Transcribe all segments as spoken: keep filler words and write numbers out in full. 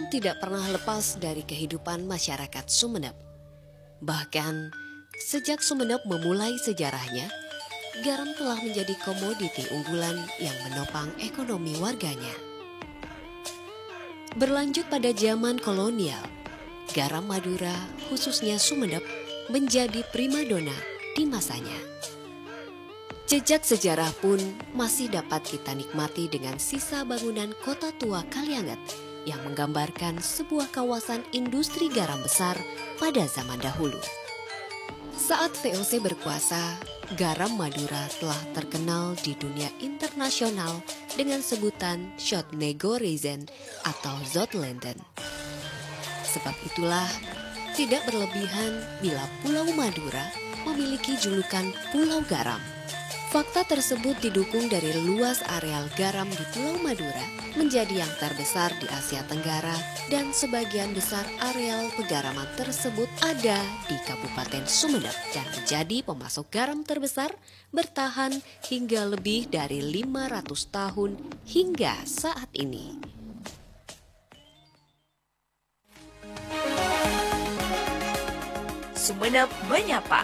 Garam tidak pernah lepas dari kehidupan masyarakat Sumeneb. Bahkan, sejak Sumeneb memulai sejarahnya, garam telah menjadi komoditi unggulan yang menopang ekonomi warganya. Berlanjut pada zaman kolonial, garam Madura, khususnya Sumeneb, menjadi primadona di masanya. Jejak sejarah pun masih dapat kita nikmati dengan sisa bangunan kota tua Kalianget yang menggambarkan sebuah kawasan industri garam besar pada zaman dahulu. Saat V O C berkuasa, garam Madura telah terkenal di dunia internasional dengan sebutan Zoutnego-Raisin atau Zoutlanden. Sebab itulah tidak berlebihan bila Pulau Madura memiliki julukan Pulau Garam. Fakta tersebut didukung dari luas areal garam di Pulau Madura menjadi yang terbesar di Asia Tenggara dan sebagian besar areal pegaraman tersebut ada di Kabupaten Sumeneb dan menjadi pemasok garam terbesar bertahan hingga lebih dari lima ratus tahun hingga saat ini. Sumeneb Menyapa.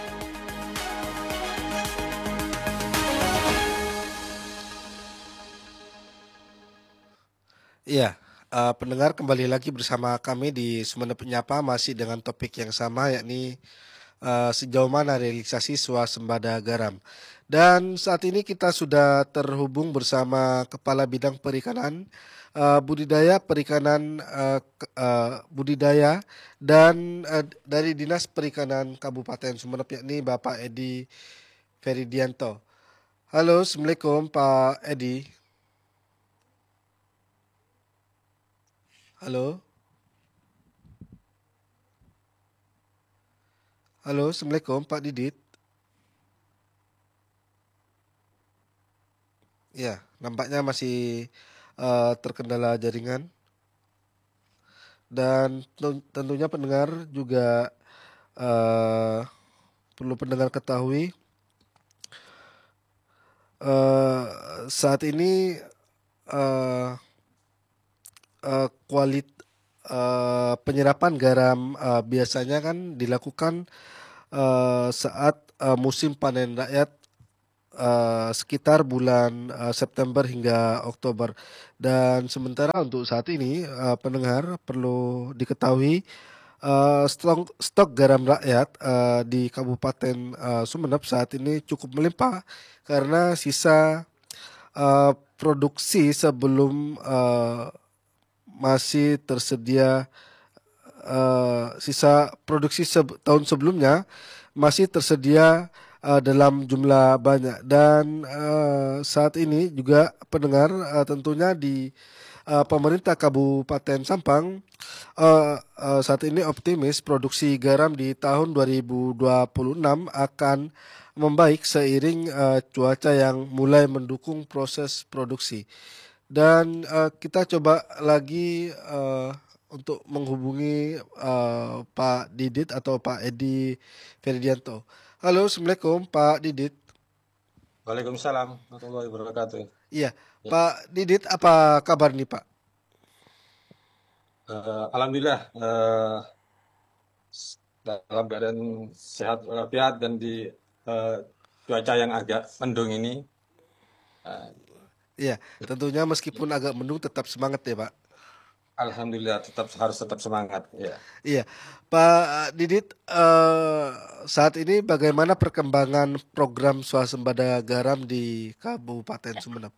Iya, uh, pendengar kembali lagi bersama kami di Sumeneb Menyapa masih dengan topik yang sama yakni uh, sejauh mana realisasi swasembada garam. Dan saat ini kita sudah terhubung bersama Kepala Bidang Perikanan, uh, Budidaya Perikanan uh, uh, Budidaya dan uh, dari Dinas Perikanan Kabupaten Sumeneb yakni Bapak Edi Feridianto. Halo, Assalamualaikum Pak Edi. Halo. Halo, Assalamualaikum Pak Didit. Ya, nampaknya masih uh, terkendala jaringan. Dan tentunya pendengar juga uh, perlu pendengar ketahui uh, saat ini uh, uh, kualit uh, penyerapan garam uh, biasanya kan dilakukan uh, saat uh, musim panen rakyat uh, sekitar bulan uh, September hingga Oktober. Dan sementara untuk saat ini uh, pendengar perlu diketahui uh, stok, stok garam rakyat uh, di Kabupaten uh, Sumeneb saat ini cukup melimpah karena sisa uh, produksi sebelum uh, masih tersedia uh, sisa produksi se- tahun sebelumnya masih tersedia uh, dalam jumlah banyak dan uh, saat ini juga pendengar uh, tentunya di uh, pemerintah Kabupaten Sampang uh, uh, saat ini optimis produksi garam di tahun dua ribu dua puluh enam akan membaik seiring uh, cuaca yang mulai mendukung proses produksi. Dan uh, kita coba lagi uh, untuk menghubungi uh, Pak Didit atau Pak Edi Feridianto. Halo, Assalamualaikum Pak Didit. Waalaikumsalam warahmatullahi wabarakatuh. Iya, Ya. Pak Didit apa kabar nih Pak? Uh, Alhamdulillah uh, dalam keadaan sehat walafiat dan di uh, cuaca yang agak mendung ini. Uh, Iya, tentunya meskipun agak mendung tetap semangat ya Pak. Alhamdulillah tetap harus tetap semangat. Ya. Iya, Pak Didit, eh, saat ini bagaimana perkembangan program swasembada garam di Kabupaten Sumeneb?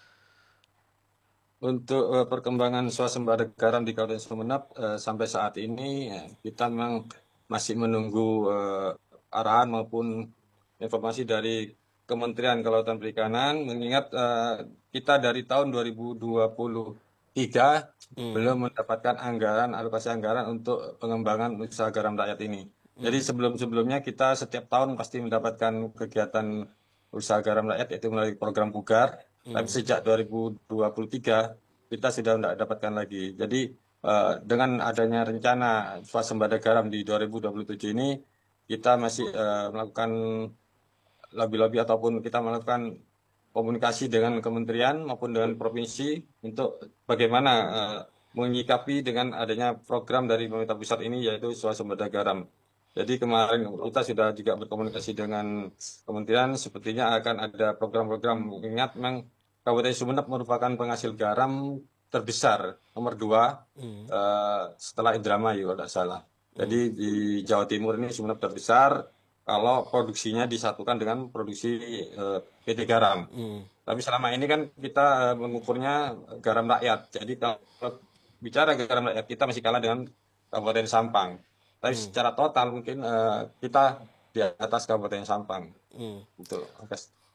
Untuk uh, perkembangan swasembada garam di Kabupaten Sumeneb uh, sampai saat ini ya, kita memang masih menunggu uh, arahan maupun informasi dari Kementerian Kelautan Perikanan, mengingat uh, kita dari tahun dua ribu dua puluh tiga hmm. belum mendapatkan anggaran, alokasi anggaran untuk pengembangan usaha garam rakyat ini. Hmm. Jadi sebelum-sebelumnya kita setiap tahun pasti mendapatkan kegiatan usaha garam rakyat yaitu melalui program Pugar. Hmm. Tapi sejak dua ribu dua puluh tiga kita sudah tidak dapatkan lagi. Jadi uh, dengan adanya rencana swasembada garam di dua ribu dua puluh tujuh ini, kita masih uh, melakukan lobby-lobby ataupun kita melakukan komunikasi dengan kementerian maupun dengan provinsi untuk bagaimana uh, menyikapi dengan adanya program dari pemerintah pusat ini, yaitu swasembada garam. Jadi kemarin kita sudah juga berkomunikasi dengan kementerian, sepertinya akan ada program-program. Ingat, memang Kabupaten Sumeneb merupakan penghasil garam terbesar nomor dua Hmm. eh, setelah Indramayu kalau tidak salah. Jadi di Jawa Timur ini Sumeneb terbesar kalau produksinya disatukan dengan produksi eh, P T Garam. Hmm. Tapi selama ini kan kita eh, mengukurnya garam rakyat. Jadi kalau bicara garam rakyat, kita masih kalah dengan Kabupaten Sampang. Tapi Hmm. secara total mungkin eh, kita di atas Kabupaten Sampang. Hmm. Gitu. Oke.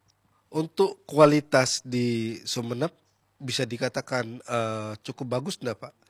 Untuk kualitas di Sumeneb bisa dikatakan eh, cukup bagus enggak, Pak?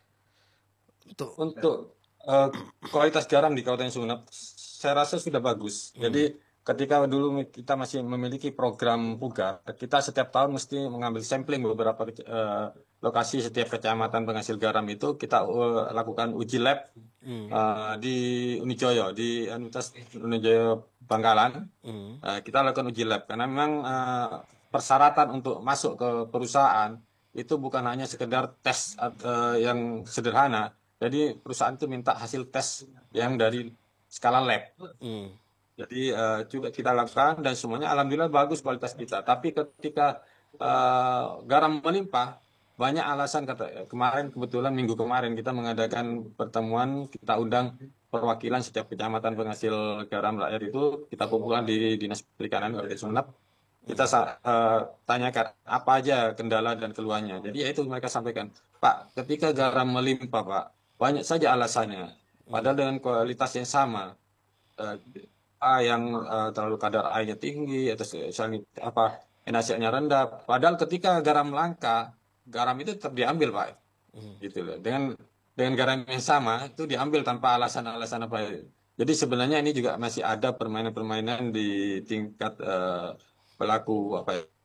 Untuk Untuk eh, kualitas garam di Kabupaten Sumeneb, saya rasa sudah bagus. Jadi ketika dulu kita masih memiliki program Pugar, kita setiap tahun mesti mengambil sampling beberapa eh, lokasi setiap kecamatan penghasil garam itu kita eh, lakukan uji lab Hmm. eh, di Unijoyo, di Universitas Unijoyo Bangkalan. Hmm. Eh, kita lakukan uji lab karena memang eh, persyaratan untuk masuk ke perusahaan itu bukan hanya sekedar tes eh, yang sederhana. Jadi perusahaan itu minta hasil tes yang dari skala lab. Hmm. Jadi eh, juga kita lakukan dan semuanya alhamdulillah bagus kualitas kita. Tapi ketika eh, garam melimpah, banyak alasan. Kata kemarin, kebetulan minggu kemarin kita mengadakan pertemuan, kita undang perwakilan setiap kecamatan penghasil garam rakyat itu, kita kumpulkan di Dinas Perikanan Kabupaten Sumeneb. Kita sa- eh, tanyakan apa aja kendala dan keluhannya. Jadi ya itu mereka sampaikan, Pak, ketika garam melimpah, Pak, banyak saja alasannya. Padahal dengan kualitas yang sama, eh, A yang eh, terlalu kadar airnya tinggi atau misalnya apa NaCl-nya rendah. Padahal ketika garam langka, garam itu tetap diambil, Pak. Hmm. Gitu loh. Dengan dengan garam yang sama itu diambil tanpa alasan-alasan apa. Jadi sebenarnya ini juga masih ada permainan-permainan di tingkat eh, pelaku apa ya,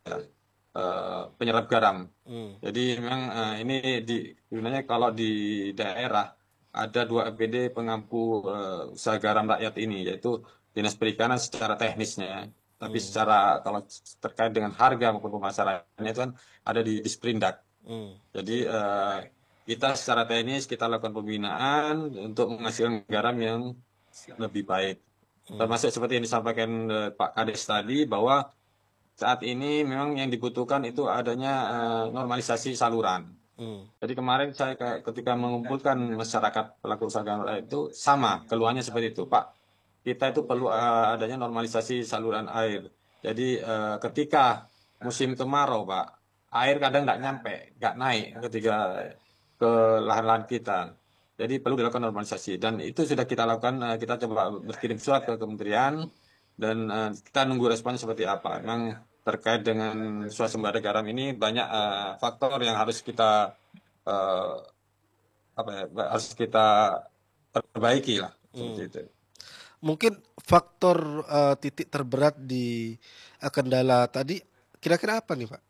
eh, penyerap garam. Hmm. Jadi memang eh, ini di sebenarnya kalau di daerah ada dua A P D pengampu eh, usaha garam rakyat ini, yaitu Dinas Perikanan secara teknisnya, tapi secara kalau terkait dengan harga maupun pemasarannya itu kan ada di Disperindak. Hmm. Jadi eh, kita secara teknis kita lakukan pembinaan untuk menghasilkan garam yang lebih baik. Termasuk seperti yang disampaikan eh, Pak Kades tadi, bahwa saat ini memang yang dibutuhkan itu adanya eh, normalisasi saluran. Hmm. Jadi kemarin saya kayak ketika mengumpulkan masyarakat pelaku usaha garam itu sama keluhannya seperti itu, Pak. Kita itu perlu eh, adanya normalisasi saluran air. Jadi eh, ketika musim kemarau, Pak, air kadang nggak nyampe, nggak naik ketika ke lahan-lahan kita. Jadi perlu dilakukan normalisasi dan itu sudah kita lakukan. eh, Kita coba berkirim surat ke kementerian dan eh, kita nunggu responnya seperti apa. Memang terkait dengan swasembada garam ini banyak eh, faktor yang harus kita eh, apa ya, harus kita perbaiki lah seperti itu. Mungkin faktor eh, titik terberat di eh, kendala tadi kira-kira apa nih, Pak?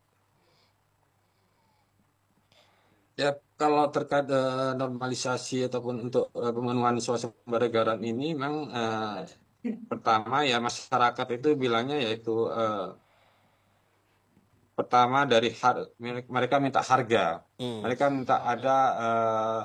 Ya, kalau terkait eh, normalisasi ataupun untuk eh, pemenuhan swasembada garam ini, memang eh, pertama ya masyarakat itu bilangnya yaitu eh, pertama dari har- mereka minta harga, Hmm. mereka minta ada eh,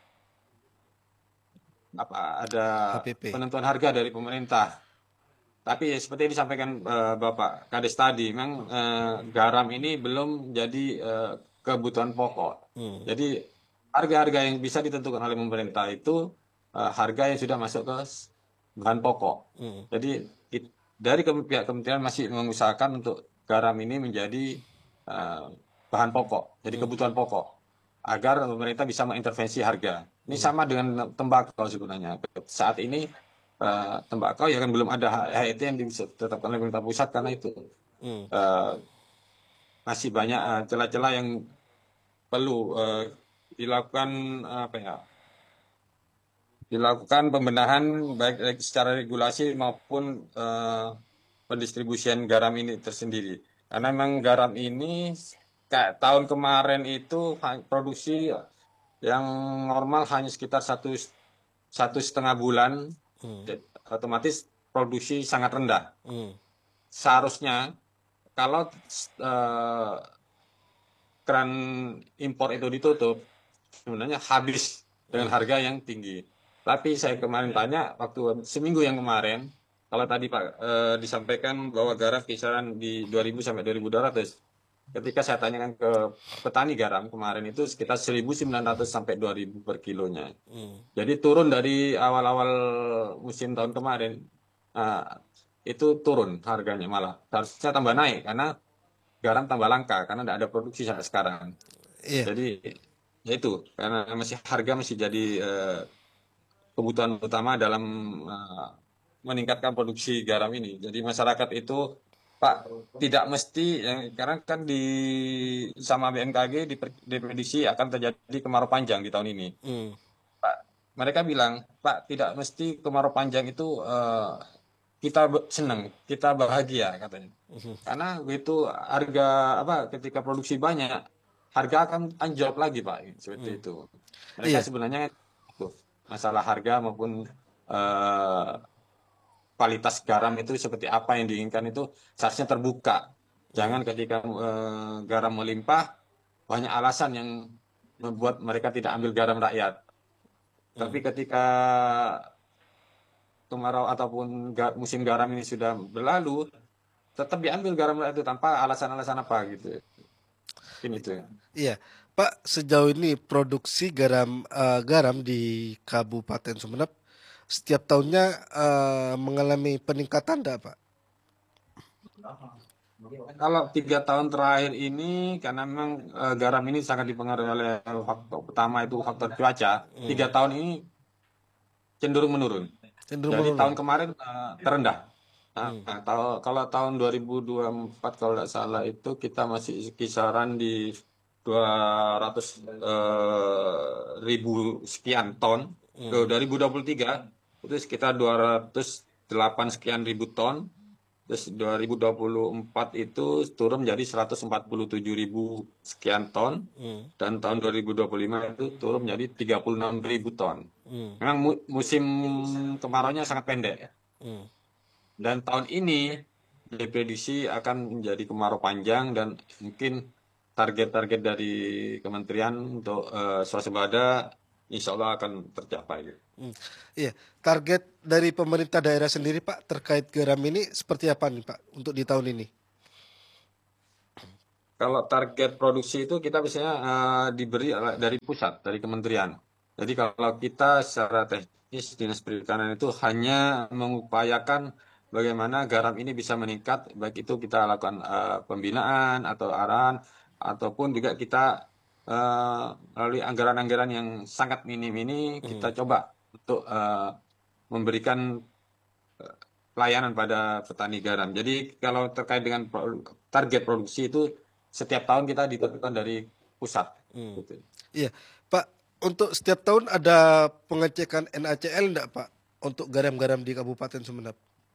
apa ada H P P. penentuan harga dari pemerintah. Tapi ya, seperti yang disampaikan eh, Bapak Kades tadi, memang eh, garam ini belum jadi eh, kebutuhan pokok. Hmm. Jadi harga-harga yang bisa ditentukan oleh pemerintah itu eh, harga yang sudah masuk ke s- bahan pokok. Hmm. Jadi it- dari ke- pihak kementerian masih mengusahakan untuk garam ini menjadi eh, bahan pokok, jadi kebutuhan pokok, agar pemerintah bisa mengintervensi harga. Ini sama dengan tembakau sebenarnya. Saat ini eh, tembakau ya kan belum ada H E T yang ditetapkan oleh pemerintah pusat karena itu Hmm. eh, masih banyak eh, celah-celah yang perlu eh, dilakukan apa ya dilakukan pembenahan baik secara regulasi maupun eh, pendistribusian garam ini tersendiri. Karena memang garam ini kayak tahun kemarin itu ha- produksi yang normal hanya sekitar satu satu setengah bulan, Hmm. jadi otomatis produksi sangat rendah. Hmm. Seharusnya kalau eh, keran impor itu ditutup, sebenarnya habis dengan harga yang tinggi. Tapi saya kemarin tanya waktu seminggu yang kemarin, kalau tadi Pak eh, disampaikan bahwa garam kisaran di dua ribu sampai dua ribu dua ratus. Ketika saya tanyakan ke petani garam kemarin itu sekitar seribu sembilan ratus sampai dua ribu per kilonya. Hmm. Jadi turun dari awal-awal musim tahun kemarin. Nah, itu turun harganya malah. Harusnya tambah naik karena garam tambah langka karena tidak ada produksi sampai sekarang. Iya, Jadi ya itu karena masih harga masih jadi eh, kebutuhan utama dalam eh, meningkatkan produksi garam ini. Jadi masyarakat itu Pak tidak mesti ya, karena kan di sama B M K G diper- diprediksi akan terjadi kemarau panjang di tahun ini. hmm, Pak, mereka bilang, Pak tidak mesti kemarau panjang itu eh, kita be- senang, kita bahagia katanya. mhm. Karena begitu harga apa ketika produksi banyak, harga akan anjlok lagi Pak, seperti Hmm. itu. Mereka Iya, sebenarnya itu masalah harga maupun eh, kualitas garam itu seperti apa yang diinginkan itu seharusnya terbuka. hmm, Jangan ketika eh, garam melimpah banyak alasan yang membuat mereka tidak ambil garam rakyat. hmm. Tapi ketika kemarau ataupun ga- musim garam ini sudah berlalu, tetap diambil garam rakyat itu tanpa alasan-alasan apa gitu. Mungkin itu ya. Iya, Pak. Sejauh ini produksi garam eh, garam di Kabupaten Sumeneb setiap tahunnya eh, mengalami peningkatan enggak, Pak? Kalau tiga tahun terakhir ini, karena memang eh, garam ini sangat dipengaruhi oleh faktor pertama itu faktor cuaca. Tiga Hmm. tahun ini cenderung menurun. Cenderung Jadi menurun. tahun kemarin eh, terendah. Nah, Hmm. nah, kalau, kalau tahun dua ribu dua puluh empat kalau tidak salah itu kita masih kisaran di dua ratus eh, ribu sekian ton. Hmm. Ke dua ribu dua puluh tiga itu sekitar dua ratus delapan sekian ribu ton. Terus dua ribu dua puluh empat itu turun menjadi seratus empat puluh tujuh ribu sekian ton. Hmm. Dan tahun dua ribu dua puluh lima itu turun menjadi tiga puluh enam ribu ton. Hmm. Memang mu- musim kemaraunya sangat pendek. Hmm. Dan tahun ini diprediksi akan menjadi kemarau panjang dan mungkin target-target dari kementerian untuk eh, swasembada insya Allah akan tercapai. Hmm. Iya, target dari pemerintah daerah sendiri, Pak, terkait garam ini seperti apa nih, Pak, untuk di tahun ini? Kalau target produksi itu kita biasanya eh, diberi oleh- dari pusat, dari kementerian. Jadi kalau kita secara teknis Dinas Perikanan itu hanya mengupayakan bagaimana garam ini bisa meningkat, baik itu kita lakukan eh, pembinaan atau arahan, ataupun juga kita eh, melalui anggaran-anggaran yang sangat minim ini Hmm. kita coba untuk eh, memberikan eh, pelayanan pada petani garam. Jadi kalau terkait dengan pro- target produksi itu setiap tahun kita ditentukan dari pusat. Hmm. Gitu. Iya, Pak, untuk setiap tahun ada pengecekan N A C L enggak, Pak, untuk garam-garam di Kabupaten Sumeneb?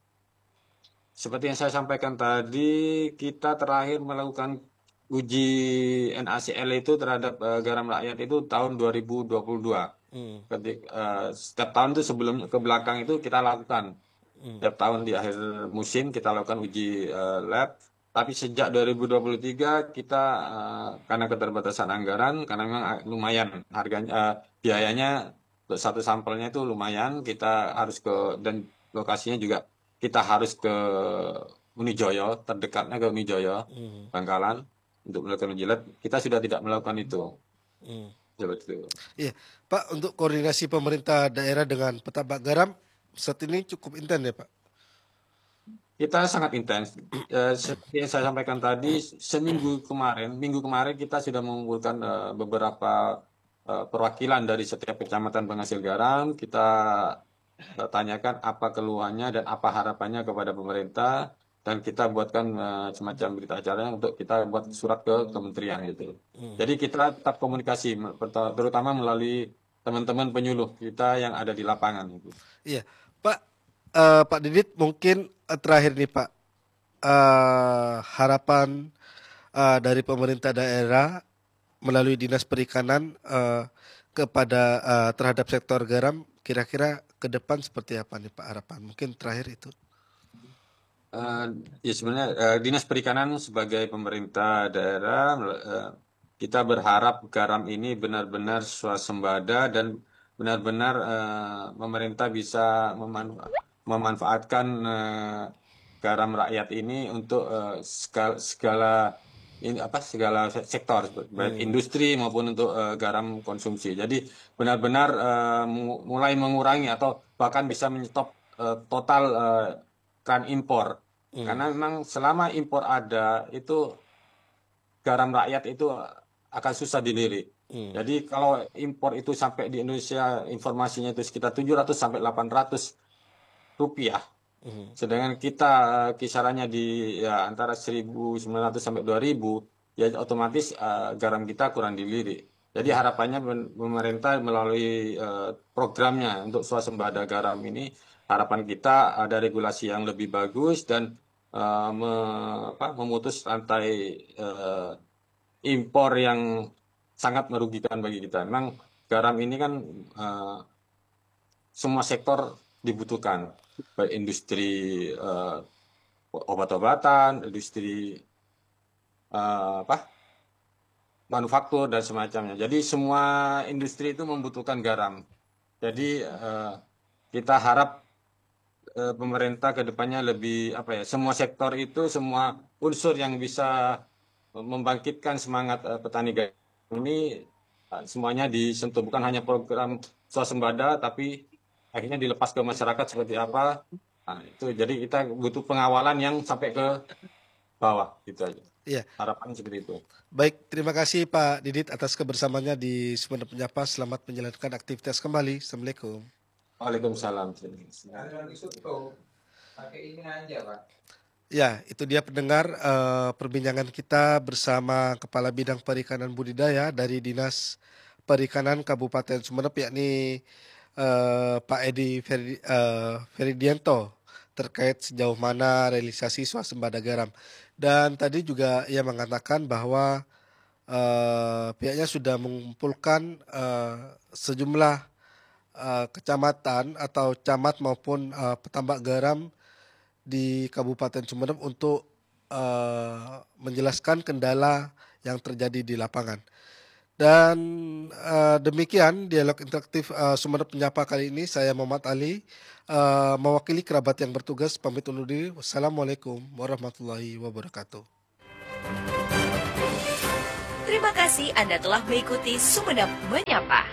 Seperti yang saya sampaikan tadi, kita terakhir melakukan uji N A C L itu terhadap eh, garam rakyat itu tahun dua ribu dua puluh dua. Hmm. Ketika, eh, setiap tahun itu sebelum ke belakang itu kita lakukan. Hmm. Setiap tahun di akhir musim kita lakukan uji eh, lab. Tapi sejak dua ribu dua puluh tiga kita eh, karena keterbatasan anggaran, karena memang eh, lumayan harganya, eh, biayanya untuk satu sampelnya itu lumayan. Kita harus ke dan lokasinya juga kita harus ke Unijoyo, terdekatnya ke Unijoyo, Hmm. Bangkalan untuk melakukan uji lab. Kita sudah tidak melakukan itu. Hmm. Seperti itu. Iya, Pak, untuk koordinasi pemerintah daerah dengan petabak garam saat ini cukup intens ya, Pak? Kita sangat intens. Eh, seperti yang saya sampaikan tadi, seminggu kemarin, minggu kemarin kita sudah mengumpulkan eh, beberapa eh, perwakilan dari setiap kecamatan penghasil garam. Kita eh, tanyakan apa keluhannya dan apa harapannya kepada pemerintah. Dan kita buatkan eh, semacam berita acara untuk kita buat surat ke kementerian gitu. Hmm. Jadi kita tetap komunikasi, terutama melalui teman-teman penyuluh kita yang ada di lapangan. Gitu. Iya, Pak, eh, Pak Didit mungkin eh, terakhir nih, Pak, eh, harapan eh, dari pemerintah daerah melalui Dinas Perikanan eh, kepada eh, terhadap sektor garam kira-kira ke depan seperti apa nih, Pak, harapan? Mungkin terakhir itu. Eh, ya sebenarnya eh, Dinas Perikanan sebagai pemerintah daerah eh, kita berharap garam ini benar-benar swasembada dan benar-benar uh, pemerintah bisa memanfa memanfaatkan uh, garam rakyat ini untuk uh, segala, segala ini apa segala sektor baik hmm. industri maupun untuk uh, garam konsumsi. Jadi benar-benar uh, mulai mengurangi atau bahkan bisa menyetop uh, total uh, keran impor. Hmm. Karena memang selama impor ada itu garam rakyat itu akan susah dilirik. Hmm. Jadi kalau impor itu sampai di Indonesia informasinya itu sekitar tujuh ratus sampai delapan ratus rupiah. Hmm. Sedangkan kita kisarannya di ya antara seribu sembilan ratus sampai dua ribu, ya otomatis uh, garam kita kurang dilirik. Jadi harapannya pemerintah melalui uh, programnya untuk swasembada garam ini, harapan kita ada regulasi yang lebih bagus dan uh, me, apa, memutus rantai uh, impor yang sangat merugikan bagi kita. Memang garam ini kan uh, semua sektor dibutuhkan, baik industri uh, obat-obatan, industri uh, apa manufaktur dan semacamnya. Jadi semua industri itu membutuhkan garam. Jadi uh, kita harap uh, pemerintah ke depannya lebih apa ya, semua sektor itu, semua unsur yang bisa membangkitkan semangat uh, petani garam ini uh, semuanya disentuh, bukan hanya program swasembada tapi akhirnya dilepas ke masyarakat seperti apa. Nah, itu jadi kita butuh pengawalan yang sampai ke bawah gitu aja. Iya. Harapan seperti itu. Baik, terima kasih Pak Didit atas kebersamaannya di Sumeneb Menyapa. Selamat menjalankan aktivitas kembali. Assalamualaikum. Waalaikumsalam. Pakai ini aja, Pak. Ya, itu dia pendengar uh, perbincangan kita bersama Kepala Bidang Perikanan Budidaya dari Dinas Perikanan Kabupaten Sumeneb, yakni uh, Pak Edi Feri, uh, Feridianto, terkait sejauh mana realisasi swasembada garam. Dan tadi juga ia mengatakan bahwa uh, pihaknya sudah mengumpulkan uh, sejumlah uh, kecamatan atau camat maupun uh, petambak garam di Kabupaten Sumeneb untuk uh, menjelaskan kendala yang terjadi di lapangan. Dan uh, demikian dialog interaktif uh, Sumeneb Menyapa kali ini. Saya Muhammad Ali, uh, mewakili kerabat yang bertugas, pamit undur diri. Wassalamualaikum warahmatullahi wabarakatuh. Terima kasih Anda telah mengikuti Sumeneb Menyapa.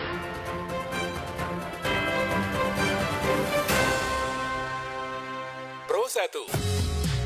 Pro satu